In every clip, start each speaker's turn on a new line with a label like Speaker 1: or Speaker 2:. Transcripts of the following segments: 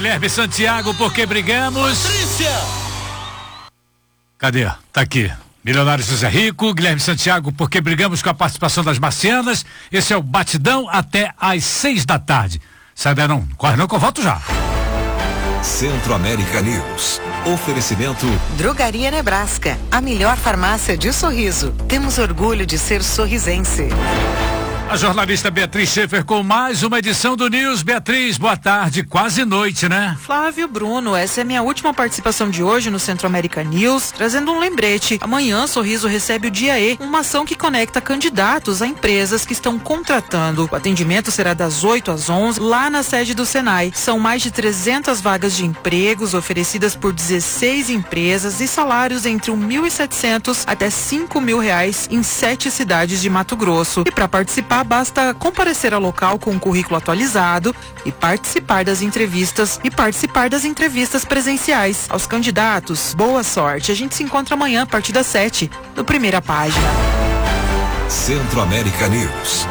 Speaker 1: Guilherme Santiago, porque brigamos.
Speaker 2: Patrícia!
Speaker 1: Cadê? Tá aqui. Milionário José Rico, Guilherme Santiago, porque brigamos com a participação das marcianas. Esse é o Batidão até às 6 da tarde. Sai daí não, corre não que eu volto já.
Speaker 3: Centro-América News. Oferecimento
Speaker 4: Drogaria Nebraska, a melhor farmácia de Sorriso. Temos orgulho de ser sorrisense.
Speaker 1: A jornalista Beatriz Schaefer com mais uma edição do News. Beatriz, boa tarde, quase noite, né?
Speaker 5: Flávio Bruno, essa é a minha última participação de hoje no Centro-América News, trazendo um lembrete. Amanhã, Sorriso recebe o Dia E, uma ação que conecta candidatos a empresas que estão contratando. O atendimento será das 8 às 11, lá na sede do Senai. São mais de 300 vagas de empregos oferecidas por 16 empresas e salários entre R$1.700 até R$5.000 em 7 cidades de Mato Grosso. E para participar, basta comparecer ao local com o currículo atualizado e participar das entrevistas presenciais. Aos candidatos, boa sorte. A gente se encontra amanhã a partir das 7, no Primeira Página.
Speaker 3: Centro-América News.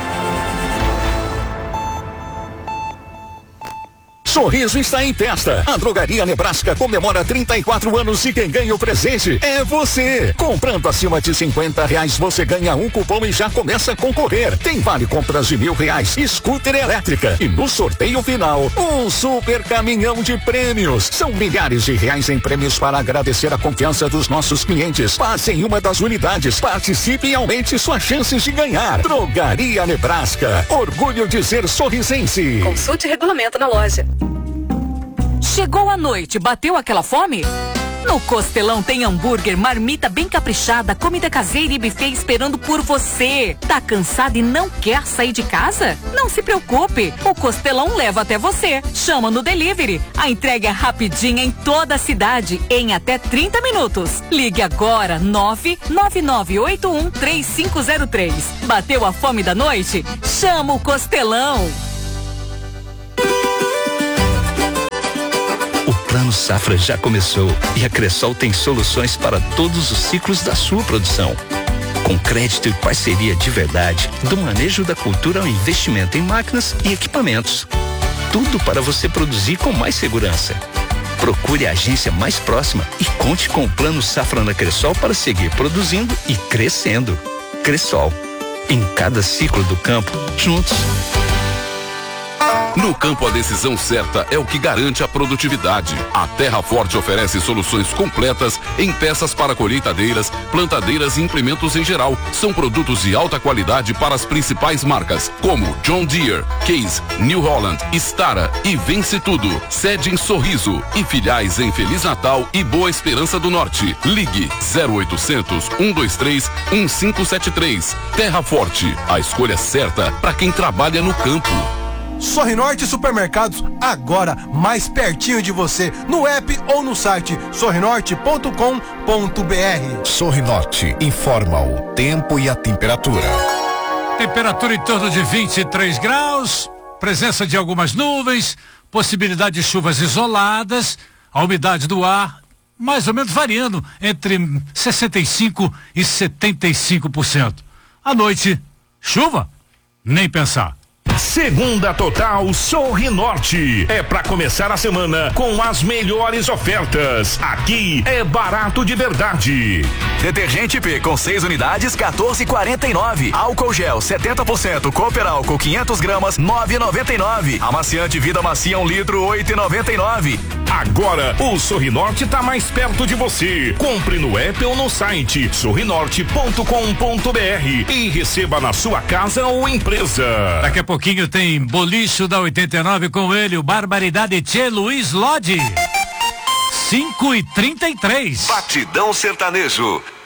Speaker 6: Sorriso está em festa. A Drogaria Nebraska comemora 34 anos e quem ganha o presente é você. Comprando acima de R$50, você ganha um cupom e já começa a concorrer. Tem vale compras de R$1.000, scooter elétrica e no sorteio final, um super caminhão de prêmios. São milhares de reais em prêmios para agradecer a confiança dos nossos clientes. Passe em uma das unidades, participe e aumente suas chances de ganhar. Drogaria Nebraska, orgulho de ser sorrisense.
Speaker 7: Consulte regulamento na loja. Chegou a noite, bateu aquela fome? No Costelão tem hambúrguer, marmita bem caprichada, comida caseira e buffet esperando por você. Tá cansado e não quer sair de casa? Não se preocupe, o Costelão leva até você. Chama no delivery. A entrega é rapidinha em toda a cidade, em até 30 minutos. Ligue agora, 999813503. Bateu a fome da noite? Chama o Costelão.
Speaker 8: O Plano Safra já começou e a Cressol tem soluções para todos os ciclos da sua produção. Com crédito e parceria de verdade, do manejo da cultura ao investimento em máquinas e equipamentos. Tudo para você produzir com mais segurança. Procure a agência mais próxima e conte com o Plano Safra na Cressol para seguir produzindo e crescendo. Cressol, em cada ciclo do campo, juntos.
Speaker 9: No campo, a decisão certa é o que garante a produtividade. A Terra Forte oferece soluções completas em peças para colheitadeiras, plantadeiras e implementos em geral. São produtos de alta qualidade para as principais marcas, como John Deere, Case, New Holland, Stara e Vence Tudo. Sede em Sorriso e filiais em Feliz Natal e Boa Esperança do Norte. Ligue 0800 123 1573. Terra Forte, a escolha certa para quem trabalha no campo.
Speaker 10: Sorrinorte Supermercados, agora mais pertinho de você, no app ou no site sorrinorte.com.br.
Speaker 6: Sorrinorte informa o tempo e a temperatura.
Speaker 1: Temperatura em torno de 23 graus, presença de algumas nuvens, possibilidade de chuvas isoladas, a umidade do ar mais ou menos variando entre 65% e 75%. À noite, chuva? Nem pensar.
Speaker 11: Segunda Total Sorrinorte. É pra começar a semana com as melhores ofertas. Aqui é barato de verdade.
Speaker 12: Detergente P com 6 unidades, 14,49. Álcool gel 70%, Cooper Álcool 500 gramas, 9,99. Amaciante Vida Macia 1 litro, 8,99.
Speaker 11: Agora o Sorrinorte tá mais perto de você. Compre no app ou no site sorrinorte.com.br e receba na sua casa ou empresa.
Speaker 1: Daqui a pouquinho tem Bolicho da 89 com ele, o Barbaridade Tchê Luiz Lodi. 5:33.
Speaker 3: Batidão Sertanejo.